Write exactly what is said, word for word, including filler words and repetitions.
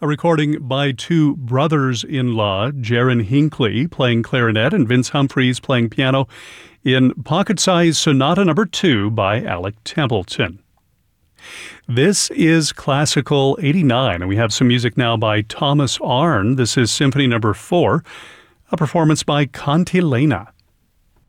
a recording by two brothers-in-law, Jaron Hinckley playing clarinet and Vince Humphreys playing piano in Pocket Size Sonata Number two by Alec Templeton. This is Classical eighty-nine, and we have some music now by Thomas Arne. This is Symphony Number four, a performance by Cantilena.